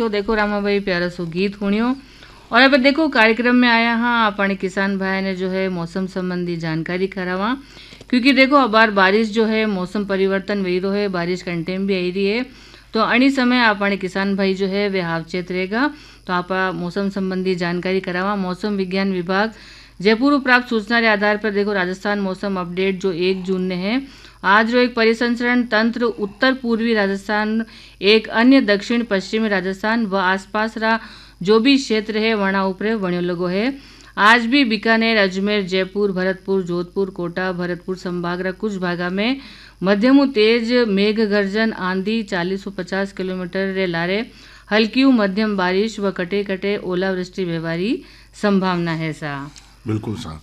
तो देखो रामाभाई प्यारा सो गीत हुणियो। और अब देखो कार्यक्रम में आया हाँ अपने किसान भाई ने जो है मौसम संबंधी जानकारी करावा, क्योंकि देखो अब बार बारिश जो है मौसम परिवर्तन वही रहो है, बारिश का टाइम भी आई रही है, तो अणी समय अपने किसान भाई जो है वे हावचेत रहेगा। तो आप मौसम संबंधी जानकारी करावा। मौसम विज्ञान विभाग जयपुर प्राप्त सूचना के आधार पर देखो राजस्थान मौसम अपडेट जो 1 जून ने है, आज रो एक परिसंचरण तंत्र उत्तर पूर्वी राजस्थान, एक अन्य दक्षिण पश्चिमी राजस्थान व आसपास रा जो भी क्षेत्र है वणा ऊपरे वण्यो लगो है। आज भी बीकानेर, अजमेर, जयपुर, भरतपुर, जोधपुर, कोटा, भरतपुर संभाग रा कुछ भागा में मध्यम तेज मेघ गर्जन आंधी 40 से 50 किलोमीटर रे लारे हल्की मध्यम बारिश व कटे कटे ओलावृष्टि व्यवहारी संभावना है सा। बिल्कुल सा।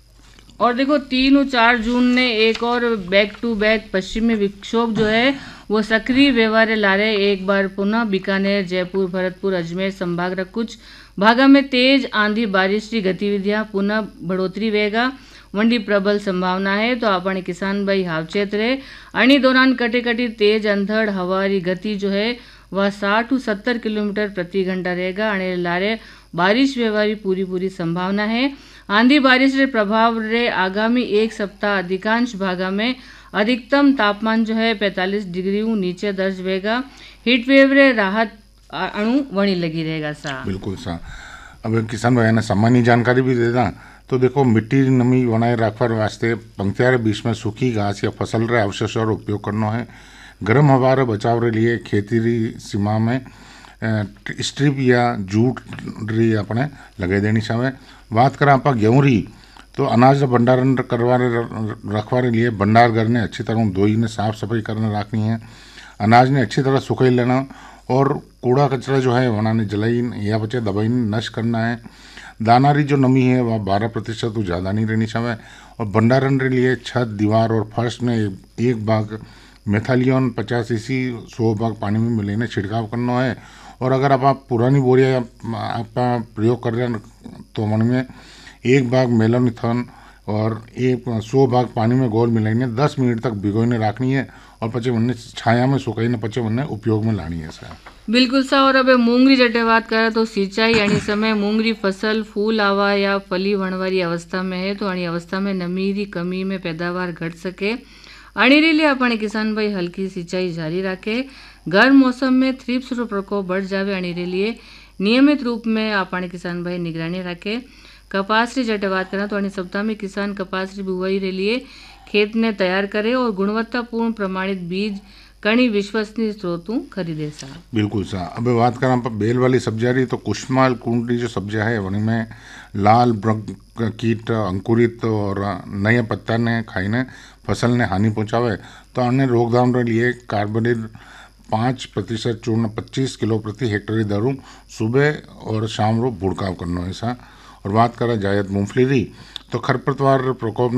और देखो 3 और 4 जून ने एक और बैक टू बैक पश्चिमी विक्षोभ जो है वो सक्रिय व्यवहार ला रहे, एक बार पुनः बीकानेर, जयपुर, भरतपुर, अजमेर संभाग रा कुछ भागा में तेज आंधी बारिश की गतिविधियां पुनः बढ़ोतरी वेगा वंडी प्रबल संभावना है। तो अपने किसान भाई हावचेत रहे। अणी दौरान कटे कटी तेज अंधड़ हवा की गति जो है वह 60 से 70 किलोमीटर प्रति घंटा रहेगा। अणे लारे बारिश व्यवहारी पूरी संभावना है। आंधी बारिश रे प्रभाव रे आगामी एक सप्ताह अधिकांश भागा में अधिकतम तापमान जो है 45 डिग्री नीचे दर्ज होगा। हीट वेव रे राहत अणु वणी लगी रहेगा सा। बिल्कुल सा। अब किसान भाई ने सामान्य जानकारी भी देता। तो देखो मिट्टी नमी बनाए रखवार वास्ते पंक्तियां बीच में सूखी घास या फसल रे अवशेष और उपयोग करना है। गर्म हवा रे बचाव रे लिए खेती री सीमा में स्ट्रिप या जूट री अपने लगे देनी चाहिए। बात करें आप गेहूँ री, तो अनाज भंडारण रखवा लिए भंडार घर ने अच्छी तरह धोई ने साफ सफाई करने रखनी है। अनाज ने अच्छी तरह सुखाई लेना और कूड़ा कचरा जो है बनाने जलाई या बचे दबाई नष्ट करना है। दाना री जो नमी है वह 12% तो ज़्यादा नहीं रहनी चाहिए। और भंडारण के लिए छत, दीवार और फर्श में एक भाग मेथालियन 50 cc 100 भाग पानी में मिलाने छिड़काव करना है। और अगर आप पुरानी बोरियाँ आप प्रयोग कर रहे हैं तो उनमें एक भाग मेलानिथन और 100 भाग पानी में घोल मिलाइने 10 मिनट तक भिगोने रखनी है और पचे उन्हें छाया में सुखाई पचे उन्हें उपयोग में लानी है सर। बिल्कुल सा। और अब मूंगरी जटे बात करें तो सिंचाई यानी समय मूंगरी फसल फूल आवा या फली वणवारी अवस्था में है, तो अणी अवस्था में नमी की कमी में पैदावार घट सके। अणी रे लिए अपने किसान भाई हल्की सिंचाई जारी रखे। गर्म मौसम में थ्रिप्स रो प्रकोप बढ़ जावे, अणी रे लिए नियमित रूप में अपने किसान भाई निगरानी रखे। कपास री जटे बात करें तो अणी सप्ताह में किसान कपास री बुवाई रे लिए खेत ने तैयार करे और गुणवत्तापूर्ण प्रमाणित बीज कणी विश्वसनीय स्रोतों खरीदे सा। बिल्कुल सा। अब बात करें आप बेल वाली सब्जियां रही, तो कुष्माल कुंडली जो सब्जियां है उनमें लाल कीट अंकुरित और नए पत्ता ने खाईने फसल ने हानि पहुंचावे, तो अन्य रोकथाम के लिए कार्बनिल 5% चूर्ण 25 किलो प्रति हेक्टेयर दरों सुबह और शाम रो भुड़काव करना है सा। और बात करें जायद मूंगफली री, तो खरपतवार प्रकोप